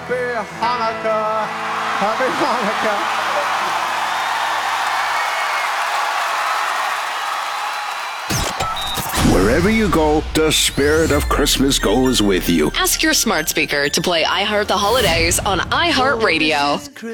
Happy Hanukkah. Happy Hanukkah. Wherever you go, the spirit of Christmas goes with you. Ask your smart speaker to play I Heart the Holidays on iHeartRadio.